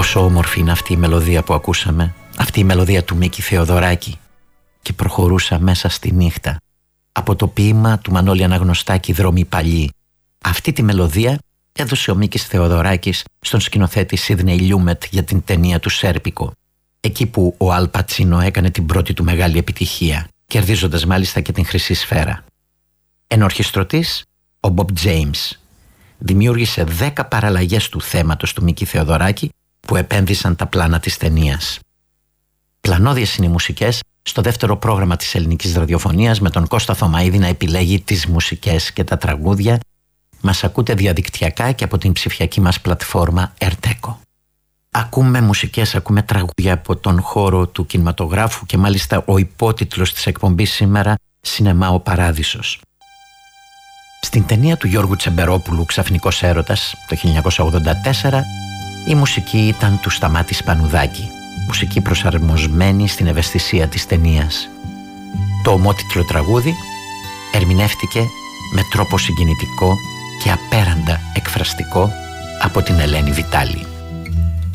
Πόσο όμορφη είναι αυτή η μελωδία που ακούσαμε, αυτή η μελωδία του Μίκη Θεοδωράκη. Και προχωρούσα μέσα στη νύχτα. Από το ποίημα του Μανώλη Αναγνωστάκη «Δρόμοι παλιοί». Αυτή τη μελωδία έδωσε ο Μίκης Θεοδωράκης στον σκηνοθέτη Σίδνεϊ Λιούμετ για την ταινία του Σέρπικο. Εκεί που ο Αλ Πατσίνο έκανε την πρώτη του μεγάλη επιτυχία, κερδίζοντας μάλιστα και την Χρυσή Σφαίρα. Ενορχιστρωτής, ο Μπομπ Τζέιμς. Δημιούργησε 10 παραλλαγές του θέματος του Μίκη Θεοδωράκη που επένδυσαν τα πλάνα της ταινίας. Πλανώδιες είναι οι μουσικές στο δεύτερο πρόγραμμα της ελληνικής ραδιοφωνίας, με τον Κώστα Θωμαίδη να επιλέγει τις μουσικές και τα τραγούδια. Μας ακούτε διαδικτυακά και από την ψηφιακή μας πλατφόρμα Ερτέκο. Ακούμε μουσικές, ακούμε τραγούδια από τον χώρο του κινηματογράφου και μάλιστα ο υπότιτλος της εκπομπής σήμερα «Σινεμά ο Παράδεισος». Στην ταινία του Γιώργου Τσεμπερόπουλου «Ξαφνικός έρωτας» το 1984 η μουσική ήταν του Σταμάτη Σπανουδάκη, μουσική προσαρμοσμένη στην ευαισθησία της ταινίας. Το ομότιτλο τραγούδι ερμηνεύτηκε με τρόπο συγκινητικό και απέραντα εκφραστικό από την Ελένη Βιτάλη.